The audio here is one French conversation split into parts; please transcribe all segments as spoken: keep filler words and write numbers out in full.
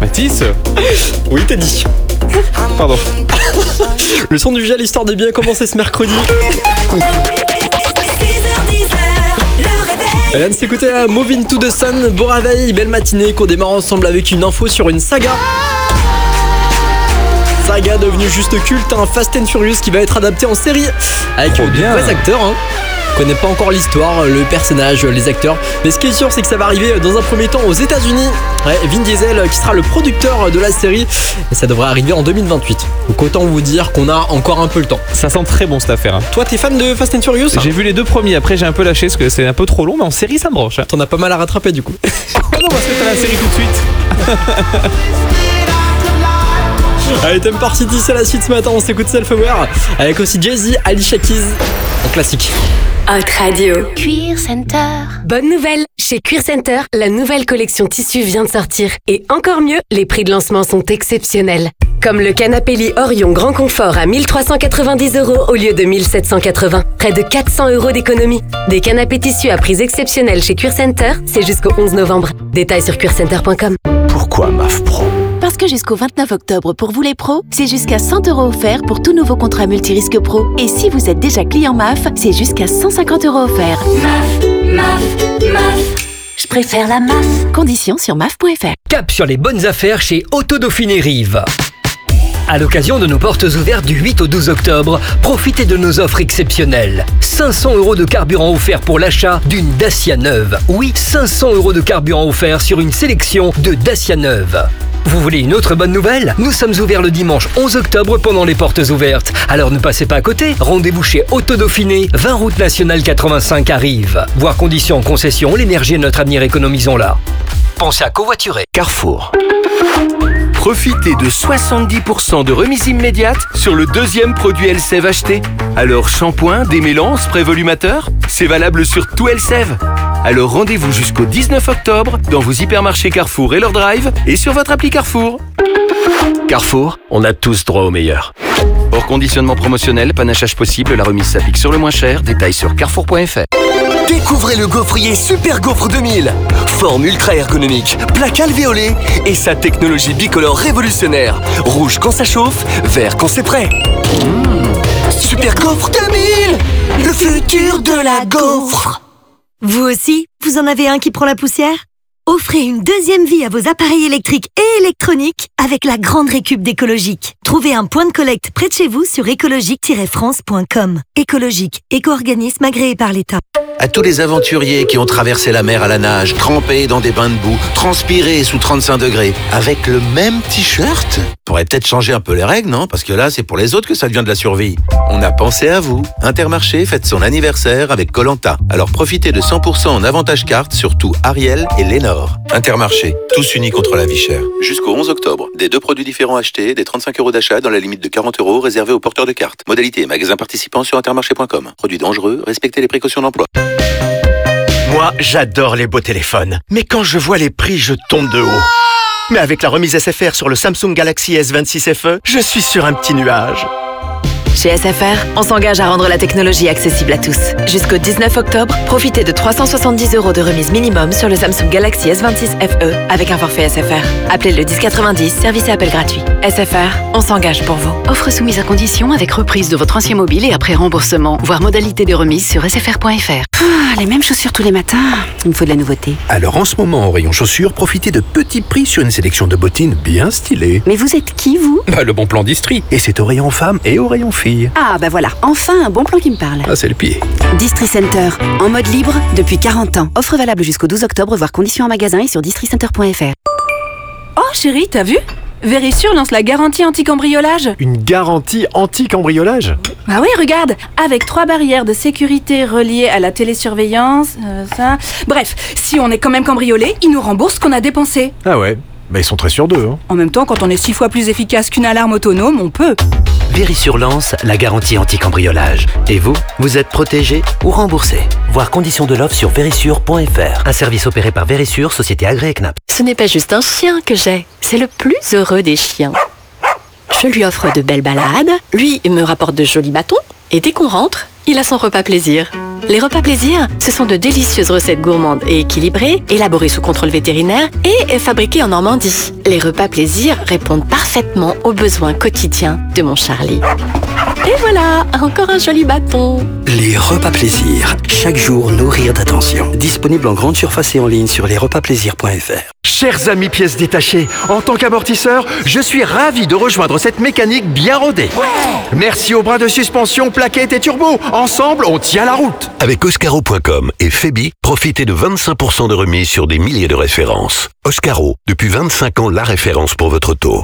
factice. Oui, t'as dit. Pardon. Le son du gel, histoire de bien commencer ce mercredi. Elle vient de s'écouter à Moving to the Sun. Bon réveil, belle matinée qu'on démarre ensemble avec une info sur une saga. Saga devenue juste culte, un Fast and Furious qui va être adapté en série avec Trop de bien. vrais acteurs. Hein. On connaît pas encore l'histoire, le personnage, les acteurs. Mais ce qui est sûr, c'est que ça va arriver dans un premier temps aux États-Unis. Ouais, Vin Diesel qui sera le producteur de la série et ça devrait arriver en deux mille vingt-huit. Donc autant vous dire qu'on a encore un peu le temps. Ça sent très bon cette affaire. Hein. Toi, t'es fan de Fast and Furious? J'ai vu les deux premiers, après j'ai un peu lâché parce que c'est un peu trop long, mais en série ça me branche. T'en as pas mal à rattraper du coup. Ah non, parce que t'as la série tout de suite. Allez, Thème Party City, c'est la suite ce matin. On s'écoute Self-Aware avec aussi Jay-Z, Alicia Keys en classique. Hot Radio. Cuir Center. Bonne nouvelle, chez Cuir Center, la nouvelle collection tissu vient de sortir. Et encore mieux, les prix de lancement sont exceptionnels. Comme le canapé lit Orion Grand Confort à mille trois cent quatre-vingt-dix euros au lieu de mille sept cent quatre-vingts. Près de quatre cents euros d'économie. Des canapés tissus à prix exceptionnels chez Cuir Center, c'est jusqu'au onze novembre. Détails sur cuir center point com. Pourquoi M A F Pro ? Parce que jusqu'au vingt-neuf octobre, pour vous les pros, c'est jusqu'à cent euros offerts pour tout nouveau contrat multirisque pro. Et si vous êtes déjà client M A F, c'est jusqu'à cent cinquante euros offerts. M A F, M A F, M A F. Je préfère la M A F. Conditions sur M A F point F R. Cap sur les bonnes affaires chez Auto Dauphiné Rive. À l'occasion de nos portes ouvertes du huit au douze octobre, profitez de nos offres exceptionnelles. cinq cents euros de carburant offert pour l'achat d'une Dacia neuve. Oui, cinq cents euros de carburant offert sur une sélection de Dacia neuve. Vous voulez une autre bonne nouvelle ? Nous sommes ouverts le dimanche onze octobre pendant les portes ouvertes. Alors ne passez pas à côté. Rendez-vous chez Auto Dauphiné, vingt route nationale quatre-vingt-cinq à Rive. Voir conditions en concession, l'énergie est notre avenir, économisons-la. Pensez à covoiturer. Carrefour. Profitez de soixante-dix pour cent de remise immédiate sur le deuxième produit Elseve acheté. Alors shampoing, démêlant, spray volumateur, c'est valable sur tout Elseve. Alors rendez-vous jusqu'au dix-neuf octobre dans vos hypermarchés Carrefour et leur drive et sur votre appli Carrefour. Carrefour, on a tous droit au meilleur. Hors conditionnement promotionnel, panachage possible, la remise s'applique sur le moins cher. Détails sur carrefour point F R. Découvrez le gaufrier Super Gaufre deux mille. Forme ultra ergonomique, plaque alvéolée et sa technologie bicolore révolutionnaire. Rouge quand ça chauffe, vert quand c'est prêt. Mmh. Super Gaufre deux mille, le futur de la gaufre. Vous aussi, vous en avez un qui prend la poussière ? Offrez une deuxième vie à vos appareils électriques et électroniques avec la grande récup d'Écologique. Trouvez un point de collecte près de chez vous sur écologique tiret france point com. Écologique, éco-organisme agréé par l'État. À tous les aventuriers qui ont traversé la mer à la nage, trempés dans des bains de boue, transpirés sous trente-cinq degrés, avec le même t-shirt ? Pourrait peut-être changer un peu les règles, non ? Parce que là, c'est pour les autres que ça devient de la survie. On a pensé à vous. Intermarché fête son anniversaire avec Koh-Lanta. Alors profitez de cent pour cent en avantage carte sur tout Ariel et Lénore. Intermarché, tous unis contre la vie chère. Jusqu'au onze octobre, des deux produits différents achetés, des trente-cinq euros d'achat dans la limite de quarante euros réservés aux porteurs de cartes. Modalité et magasin participant sur intermarché point com. Produits dangereux, respectez les précautions d'emploi. Moi, j'adore les beaux téléphones. Mais quand je vois les prix, je tombe de haut. Mais avec la remise S F R sur le Samsung Galaxy S vingt-six F E, je suis sur un petit nuage. Chez S F R, on s'engage à rendre la technologie accessible à tous. Jusqu'au dix-neuf octobre, profitez de trois cent soixante-dix euros de remise minimum sur le Samsung Galaxy S vingt-six F E avec un forfait S F R. Appelez le dix quatre-vingt-dix, service et appel gratuit. S F R, on s'engage pour vous. Offre soumise à condition avec reprise de votre ancien mobile et après remboursement. Voir modalité de remise sur s f r point f r. Ah, les mêmes chaussures tous les matins. Il me faut de la nouveauté. Alors en ce moment, au rayon chaussures, profitez de petits prix sur une sélection de bottines bien stylées. Mais vous êtes qui, vous ? Bah, le bon plan d'Istrie. Et c'est au rayon femmes et au rayon filles. Ah, bah voilà, enfin un bon plan qui me parle. Ah, c'est le pied. Distri Center, en mode libre depuis quarante ans. Offre valable jusqu'au douze octobre, voir conditions en magasin et sur distri center point f r. Oh chérie, t'as vu ? Vérissure lance la garantie anti-cambriolage. Une garantie anti-cambriolage ? Ah oui, regarde, avec trois barrières de sécurité reliées à la télésurveillance, euh, ça... Bref, si on est quand même cambriolé, ils nous remboursent ce qu'on a dépensé. Ah ouais, bah ils sont très sûrs d'eux. Hein. En même temps, quand on est six fois plus efficace qu'une alarme autonome, on peut. Vérissure lance la garantie anti-cambriolage. Et vous, vous êtes protégé ou remboursé. Voir conditions de l'offre sur vérissure point f r. Un service opéré par Vérissure, société agréée C N A P. Ce n'est pas juste un chien que j'ai, c'est le plus heureux des chiens. Je lui offre de belles balades, lui me rapporte de jolis bâtons, et dès qu'on rentre, il a son repas plaisir. Les repas plaisir, ce sont de délicieuses recettes gourmandes et équilibrées, élaborées sous contrôle vétérinaire et fabriquées en Normandie. Les repas plaisir répondent parfaitement aux besoins quotidiens de mon Charlie. Et voilà, encore un joli bâton. Les repas plaisir. Chaque jour, nourrir d'attention. Disponible en grande surface et en ligne sur les repas plaisir point f r. Chers amis pièces détachées, en tant qu'amortisseur, je suis ravi de rejoindre cette mécanique bien rodée. Ouais. Merci aux bras de suspension, plaquettes et turbo. Ensemble, on tient la route. Avec Oscaro point com et Febi, profitez de vingt-cinq pour cent de remise sur des milliers de références. Oscaro, depuis vingt-cinq ans, la référence pour votre auto.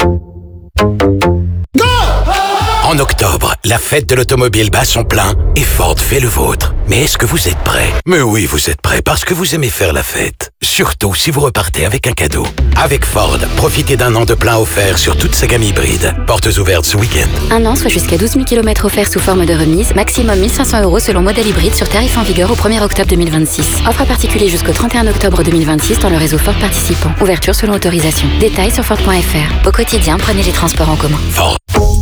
En octobre, la fête de l'automobile bat son plein et Ford fait le vôtre. Mais est-ce que vous êtes prêts? Mais oui, vous êtes prêts parce que vous aimez faire la fête. Surtout si vous repartez avec un cadeau. Avec Ford, profitez d'un an de plein offert sur toute sa gamme hybride. Portes ouvertes ce week-end. Un an, soit jusqu'à douze mille kilomètres offerts sous forme de remise. Maximum mille cinq cents euros selon modèle hybride sur tarif en vigueur au premier octobre deux mille vingt-six. Offre à particulier jusqu'au trente et un octobre deux mille vingt-six dans le réseau Ford participant. Ouverture selon autorisation. Détails sur Ford point f r. Au quotidien, prenez les transports en commun. Ford.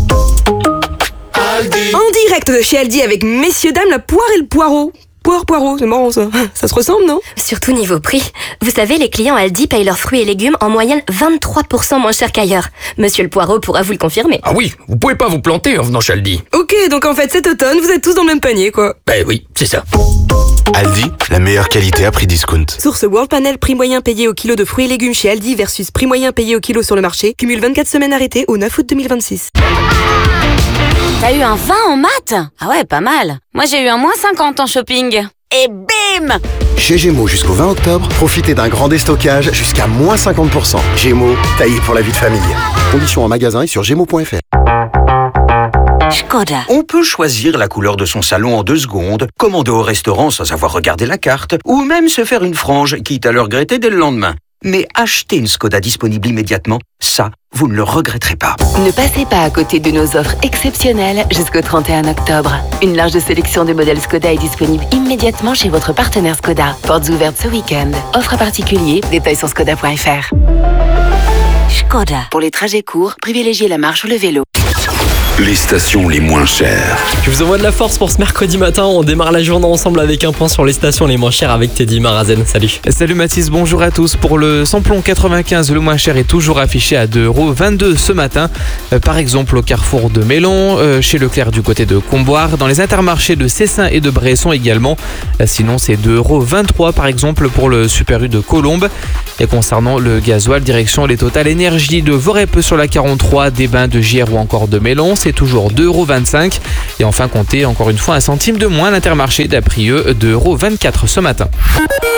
En direct de chez Aldi avec messieurs dames la poire et le poireau. Poire, poireau, c'est marrant ça. Ça se ressemble, non? Surtout niveau prix. Vous savez, les clients Aldi payent leurs fruits et légumes en moyenne vingt-trois pour cent moins cher qu'ailleurs. Monsieur le Poireau pourra vous le confirmer. Ah oui, vous pouvez pas vous planter en venant chez Aldi. Ok, donc en fait cet automne, vous êtes tous dans le même panier, quoi. Ben oui, c'est ça. Aldi, la meilleure qualité à prix discount. Source World Panel, prix moyen payé au kilo de fruits et légumes chez Aldi versus prix moyen payé au kilo sur le marché. Cumule vingt-quatre semaines arrêtées au neuf août deux mille vingt-six. T'as eu un vingt en maths? Ah ouais, pas mal. Moi j'ai eu un moins cinquante en shopping. Et bim! Chez Gémeaux jusqu'au vingt octobre, profitez d'un grand déstockage jusqu'à moins cinquante pour cent. Gémeaux, taillé pour la vie de famille. Conditions en magasin et sur gémeaux point f r. Skoda. On peut choisir la couleur de son salon en deux secondes, commander au restaurant sans avoir regardé la carte, ou même se faire une frange, quitte à le regretter dès le lendemain. Mais acheter une Skoda disponible immédiatement, ça, vous ne le regretterez pas. Ne passez pas à côté de nos offres exceptionnelles jusqu'au trente et un octobre. Une large sélection de modèles Skoda est disponible immédiatement chez votre partenaire Skoda. Portes ouvertes ce week-end. Offre à particulier, détails sur skoda point f r. Skoda. Pour les trajets courts, privilégiez la marche ou le vélo. Les stations les moins chères. Je vous envoie de la force pour ce mercredi matin. On démarre la journée ensemble avec un point sur les stations les moins chères avec Teddy Marazen. Salut. Salut Mathis, bonjour à tous. Pour le samplon quatre-vingt-quinze, le moins cher est toujours affiché à deux euros vingt-deux ce matin. Euh, par exemple au carrefour de Mélon, euh, chez Leclerc du côté de Comboire, dans les intermarchés de Cessin et de Bresson également. Euh, sinon c'est deux euros vingt-trois par exemple pour le Super U de Colombes. Et concernant le gasoil, direction les Total Énergie de Vorep sur la quarante-trois, des Bains de Giers ou encore de Mélon, c'est toujours deux euros vingt-cinq. Et enfin comptez encore une fois un centime de moins à l'Intermarché d'Aprieux, deux euros vingt-quatre ce matin.